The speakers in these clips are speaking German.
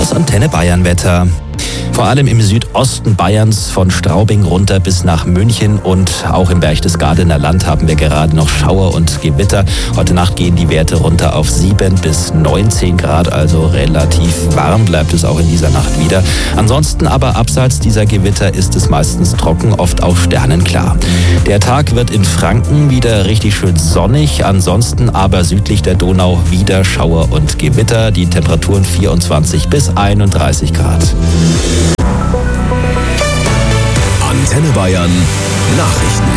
Das Antenne Bayern Wetter. Vor allem im Südosten Bayerns von Straubing runter bis nach München und auch im Berchtesgadener Land haben wir gerade noch Schauer und Gewitter. Heute Nacht gehen die Werte runter auf 7 bis 19 Grad, also relativ warm bleibt es auch in dieser Nacht wieder. Ansonsten aber abseits dieser Gewitter ist es meistens trocken, oft auch sternenklar. Der Tag wird in Franken wieder richtig schön sonnig, ansonsten aber südlich der Donau wieder Schauer und Gewitter. Die Temperaturen 24 bis 31 Grad. Antenne Bayern Nachrichten.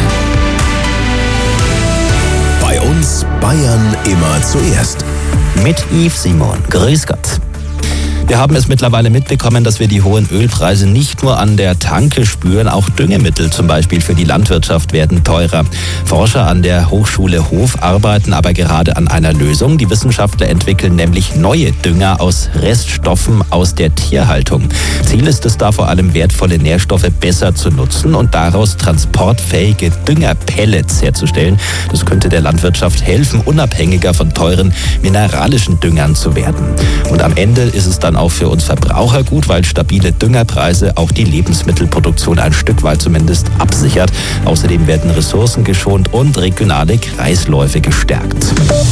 Bei uns Bayern immer zuerst. Mit Yves Simon. Grüß Gott. Wir haben es mittlerweile mitbekommen, dass wir die hohen Ölpreise nicht nur an der Tanke spüren, auch Düngemittel zum Beispiel für die Landwirtschaft werden teurer. Forscher an der Hochschule Hof arbeiten aber gerade an einer Lösung. Die Wissenschaftler entwickeln nämlich neue Dünger aus Reststoffen aus der Tierhaltung. Ziel ist es da vor allem, wertvolle Nährstoffe besser zu nutzen und daraus transportfähige Düngerpellets herzustellen. Das könnte der Landwirtschaft helfen, unabhängiger von teuren mineralischen Düngern zu werden. Und am Ende ist es dann auch für uns Verbraucher gut, weil stabile Düngerpreise auch die Lebensmittelproduktion ein Stück weit zumindest absichert. Außerdem werden Ressourcen geschont und regionale Kreisläufe gestärkt.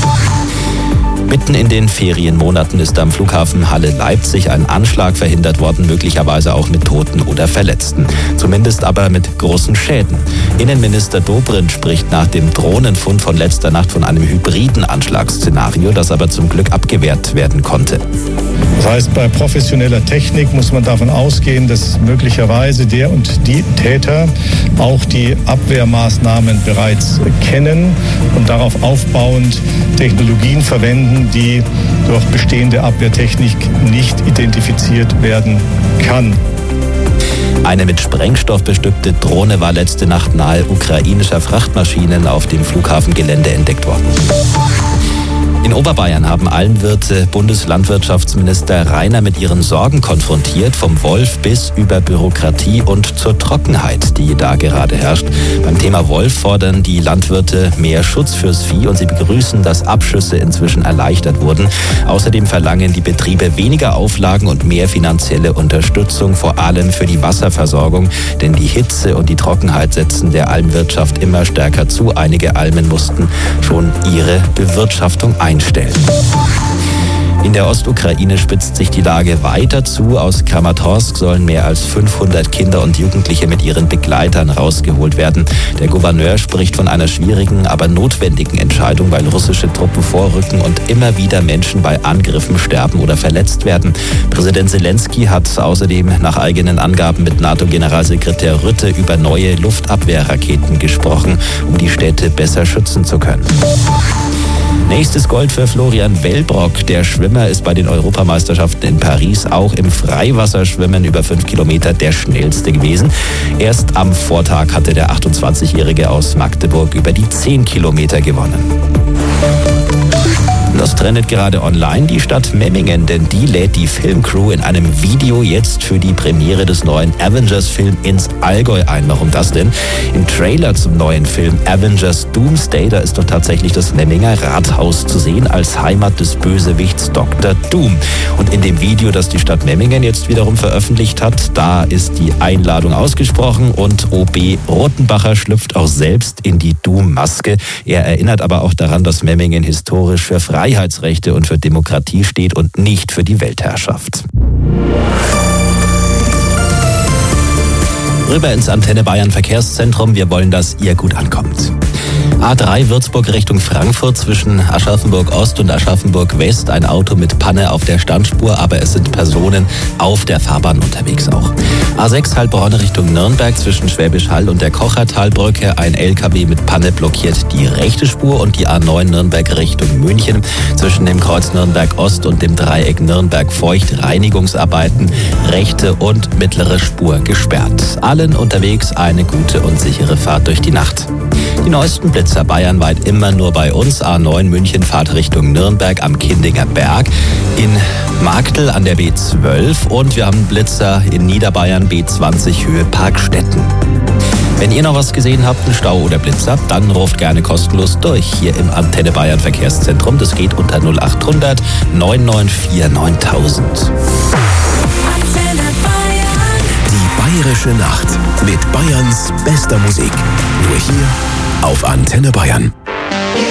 Mitten in den Ferienmonaten ist am Flughafen Halle-Leipzig ein Anschlag verhindert worden, möglicherweise auch mit Toten oder Verletzten. Zumindest aber mit großen Schäden. Innenminister Dobrindt spricht nach dem Drohnenfund von letzter Nacht von einem hybriden Anschlagsszenario, das aber zum Glück abgewehrt werden konnte. Das heißt, bei professioneller Technik muss man davon ausgehen, dass möglicherweise der und die Täter auch die Abwehrmaßnahmen bereits kennen und darauf aufbauend Technologien verwenden, die durch bestehende Abwehrtechnik nicht identifiziert werden kann. Eine mit Sprengstoff bestückte Drohne war letzte Nacht nahe ukrainischer Frachtmaschinen auf dem Flughafengelände entdeckt worden. In Oberbayern haben Almwirte Bundeslandwirtschaftsminister Rainer mit ihren Sorgen konfrontiert, vom Wolf bis über Bürokratie und zur Trockenheit, die da gerade herrscht. Beim Thema Wolf fordern die Landwirte mehr Schutz fürs Vieh und sie begrüßen, dass Abschüsse inzwischen erleichtert wurden. Außerdem verlangen die Betriebe weniger Auflagen und mehr finanzielle Unterstützung, vor allem für die Wasserversorgung, denn die Hitze und die Trockenheit setzen der Almwirtschaft immer stärker zu. Einige Almen mussten schon ihre Bewirtschaftung einstellen. In der Ostukraine spitzt sich die Lage weiter zu. Aus Kramatorsk sollen mehr als 500 Kinder und Jugendliche mit ihren Begleitern rausgeholt werden. Der Gouverneur spricht von einer schwierigen, aber notwendigen Entscheidung, weil russische Truppen vorrücken und immer wieder Menschen bei Angriffen sterben oder verletzt werden. Präsident Zelensky hat außerdem nach eigenen Angaben mit NATO-Generalsekretär Rutte über neue Luftabwehrraketen gesprochen, um die Städte besser schützen zu können. Nächstes Gold für Florian Wellbrock. Der Schwimmer ist bei den Europameisterschaften in Paris auch im Freiwasserschwimmen über 5 Kilometer der schnellste gewesen. Erst am Vortag hatte der 28-Jährige aus Magdeburg über die 10 Kilometer gewonnen. Das trendet gerade online die Stadt Memmingen, denn die lädt die Filmcrew in einem Video jetzt für die Premiere des neuen Avengers-Film ins Allgäu ein. Warum das denn? Im Trailer zum neuen Film Avengers Doomsday, da ist doch tatsächlich das Memminger Rathaus zu sehen als Heimat des Bösewichts Dr. Doom. Und in dem Video, das die Stadt Memmingen jetzt wiederum veröffentlicht hat, da ist die Einladung ausgesprochen und OB Rotenbacher schlüpft auch selbst in die Doom-Maske. Er erinnert aber auch daran, dass Memmingen historisch für Freiheitsrechte und für Demokratie steht und nicht für die Weltherrschaft. Rüber ins Antenne Bayern Verkehrszentrum. Wir wollen, dass ihr gut ankommt. A3 Würzburg Richtung Frankfurt zwischen Aschaffenburg Ost und Aschaffenburg West. Ein Auto mit Panne auf der Standspur, aber es sind Personen auf der Fahrbahn unterwegs auch. A6 Heilbronn Richtung Nürnberg zwischen Schwäbisch Hall und der Kochertalbrücke. Ein LKW mit Panne blockiert die rechte Spur und die A9 Nürnberg Richtung München. Zwischen dem Kreuz Nürnberg Ost und dem Dreieck Nürnberg Feucht Reinigungsarbeiten. Rechte und mittlere Spur gesperrt. Allen unterwegs eine gute und sichere Fahrt durch die Nacht. Die neuesten Blitzer bayernweit immer nur bei uns. A9 München Fahrt Richtung Nürnberg am Kindinger Berg. In Marktl an der B12 und wir haben Blitzer in Niederbayern B20 Höhe Parkstetten. Wenn ihr noch was gesehen habt, einen Stau oder Blitzer, dann ruft gerne kostenlos durch hier im Antenne Bayern Verkehrszentrum. Das geht unter 0800 994 9000. Magische Nacht mit Bayerns bester Musik. Nur hier auf Antenne Bayern.